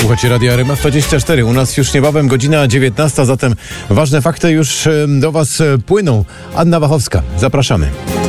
Słuchajcie Radia RMF24. U nas już niebawem godzina 19, zatem ważne fakty już do Was płyną. Anna Wachowska, zapraszamy.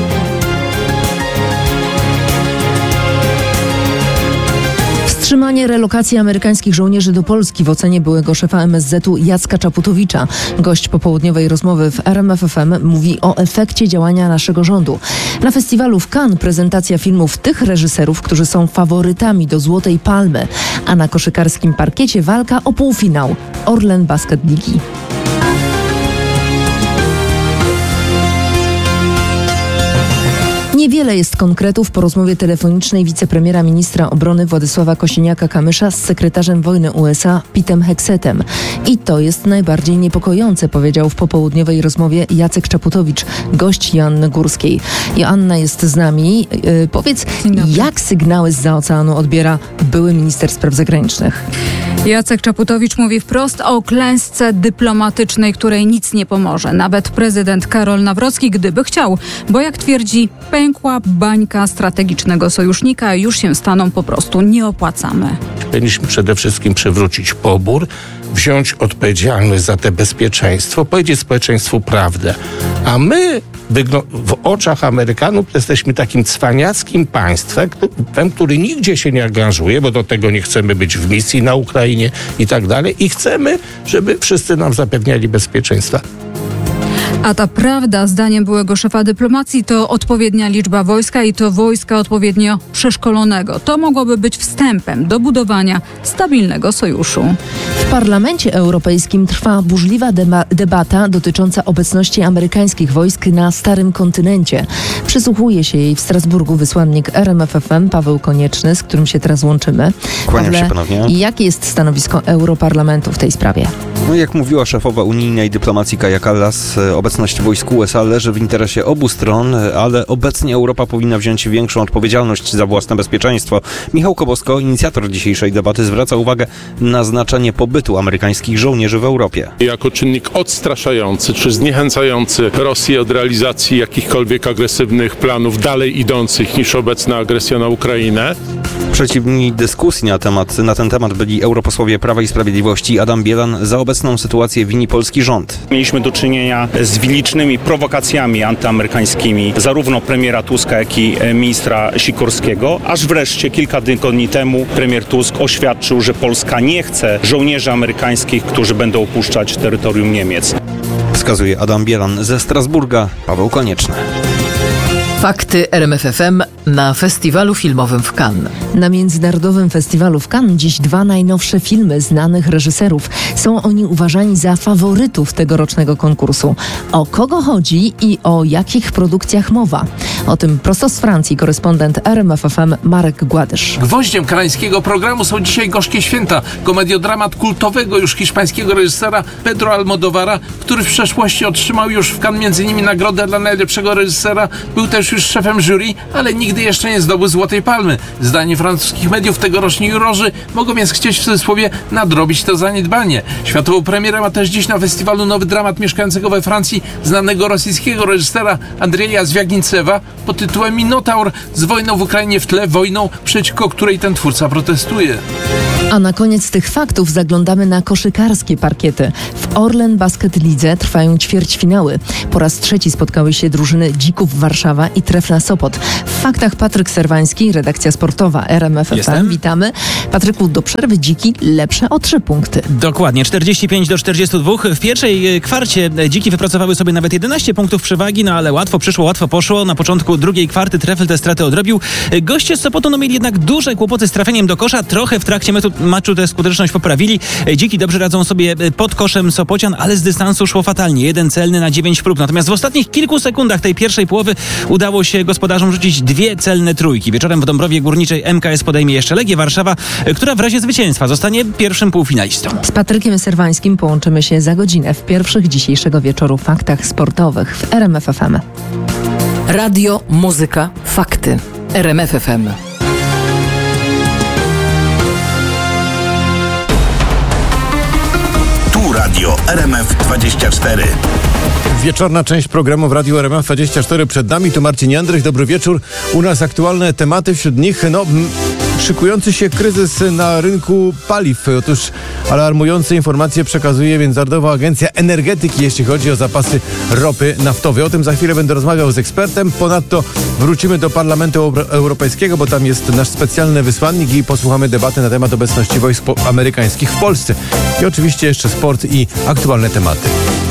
Wstrzymanie relokacji amerykańskich żołnierzy do Polski w ocenie byłego szefa MSZ-u Jacka Czaputowicza. Gość popołudniowej rozmowy w RMF FM mówi o efekcie działania naszego rządu. Na festiwalu w Cannes prezentacja filmów tych reżyserów, którzy są faworytami do Złotej Palmy, a na koszykarskim parkiecie walka o półfinał Orlen Basket Ligi. Niewiele jest konkretów po rozmowie telefonicznej wicepremiera ministra obrony Władysława Kosiniaka-Kamysza z sekretarzem wojny USA Petem Heksetem. I to jest najbardziej niepokojące, powiedział w popołudniowej rozmowie Jacek Czaputowicz, gość Joanny Górskiej. Joanna jest z nami. Powiedz, jak sygnały zza oceanu odbiera były minister spraw zagranicznych? Jacek Czaputowicz mówi wprost o klęsce dyplomatycznej, której nic nie pomoże. Nawet prezydent Karol Nawrocki, gdyby chciał, bo jak twierdzi, pękła bańka strategicznego sojusznika, już się staną po prostu nie opłacamy. Powinniśmy przede wszystkim przywrócić pobór, wziąć odpowiedzialność za te bezpieczeństwo, powiedzieć społeczeństwu prawdę. A my w oczach Amerykanów jesteśmy takim cwaniackim państwem, który nigdzie się nie angażuje, bo do tego nie chcemy być w misji na Ukrainie i tak dalej. I chcemy, żeby wszyscy nam zapewniali bezpieczeństwo. A ta prawda, zdaniem byłego szefa dyplomacji, to odpowiednia liczba wojska i to wojska odpowiednio przeszkolonego. To mogłoby być wstępem do budowania stabilnego sojuszu. W Parlamencie Europejskim trwa burzliwa debata dotycząca obecności amerykańskich wojsk na Starym Kontynencie. Przysłuchuje się jej w Strasburgu wysłannik RMF FM Paweł Konieczny, z którym się teraz łączymy. Kłaniam się ponownie. Jakie jest stanowisko Europarlamentu w tej sprawie? No, jak mówiła szefowa unijnej dyplomacji Kaja Kallas, obecność wojsk USA leży w interesie obu stron, ale obecnie Europa powinna wziąć większą odpowiedzialność za własne bezpieczeństwo. Michał Kobosko, inicjator dzisiejszej debaty, zwraca uwagę na znaczenie pobytu amerykańskich żołnierzy w Europie. Jako czynnik odstraszający czy zniechęcający Rosję od realizacji jakichkolwiek agresywnych planów dalej idących niż obecna agresja na Ukrainę. Przeciwni dyskusji na ten temat byli europosłowie Prawa i Sprawiedliwości. Adam Bielan za obecną sytuację wini polski rząd. Mieliśmy do czynienia z licznymi prowokacjami antyamerykańskimi zarówno premiera Tuska, jak i ministra Sikorskiego, aż wreszcie kilka tygodni temu premier Tusk oświadczył, że Polska nie chce żołnierzy amerykańskich, którzy będą opuszczać terytorium Niemiec. Wskazuje Adam Bielan. Ze Strasburga Paweł Konieczny. Fakty RMF FM na festiwalu filmowym w Cannes. Na Międzynarodowym Festiwalu w Cannes dziś dwa najnowsze filmy znanych reżyserów. Są oni uważani za faworytów tegorocznego konkursu. O kogo chodzi i o jakich produkcjach mowa? O tym prosto z Francji korespondent RMF FM Marek Gładysz. Gwoździem kanańskiego programu są dzisiaj Gorzkie Święta, komediodramat kultowego już hiszpańskiego reżysera Pedro Almodóvara, który w przeszłości otrzymał już w Cannes m.in. nagrodę dla najlepszego reżysera. Był też już szefem jury, ale nigdy jeszcze nie zdobył Złotej Palmy. Zdaniem francuskich mediów tegoroczni jurorzy mogą więc chcieć w cudzysłowie nadrobić to zaniedbanie. Światową premierę ma też dziś na festiwalu nowy dramat mieszkającego we Francji znanego rosyjskiego reżysera Andrzeja Zwiagnicewa pod tytułem Minotaur, z wojną w Ukrainie w tle, wojną, przeciwko której ten twórca protestuje. A na koniec tych faktów zaglądamy na koszykarskie parkiety. W Orlen Basket Lidze trwają ćwierćfinały. Po raz trzeci spotkały się drużyny Dzików Warszawa i Trefla Sopot. W faktach Patryk Serwański, redakcja sportowa RMF FM. Witamy. Patryku, do przerwy Dziki lepsze o 3 punkty. Dokładnie, 45-42. W pierwszej kwarcie Dziki wypracowały sobie nawet 11 punktów przewagi, no ale łatwo przyszło, łatwo poszło. Na początku drugiej kwarty Trefl te straty odrobił. Goście z Sopotu mieli jednak duże kłopoty z trafieniem do kosza. Trochę w trakcie meczu tę skuteczność poprawili. Dziki dobrze radzą sobie pod koszem Sopocian, ale z dystansu szło fatalnie. 1 celny na 9 prób. Natomiast w ostatnich kilku sekundach tej pierwszej połowy udało się gospodarzom rzucić 2 celne trójki. Wieczorem w Dąbrowie Górniczej MKS podejmie jeszcze Legię Warszawa, która w razie zwycięstwa zostanie pierwszym półfinalistą. Z Patrykiem Serwańskim połączymy się za godzinę w pierwszych dzisiejszego wieczoru faktach sportowych w RMF FM. Radio, muzyka, fakty. RMF FM. Tu Radio RMF24. Wieczorna część programu w Radiu RMF24 przed nami. Tu Marcin Jandrych. Dobry wieczór. U nas aktualne tematy, wśród nich szykujący się kryzys na rynku paliw. Otóż alarmujące informacje przekazuje Międzynarodowa Agencja Energetyki, jeśli chodzi o zapasy ropy naftowej. O tym za chwilę będę rozmawiał z ekspertem. Ponadto wrócimy do Parlamentu Europejskiego, bo tam jest nasz specjalny wysłannik i posłuchamy debaty na temat obecności wojsk amerykańskich w Polsce. I oczywiście jeszcze sport i aktualne tematy.